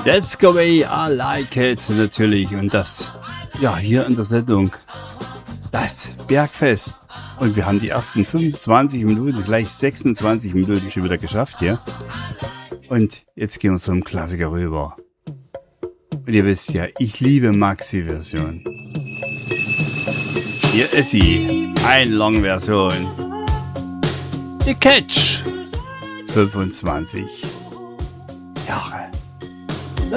That's the way I like it, natürlich. Und das, ja, hier in der Sendung, das Bergfest. Und wir haben die ersten 25 Minuten, gleich 26 Minuten schon wieder geschafft hier. Und jetzt gehen wir zum Klassiker rüber. Und ihr wisst ja, ich liebe Maxi-Version. Hier ist sie, eine Long-Version. The Catch. 25 Jahre.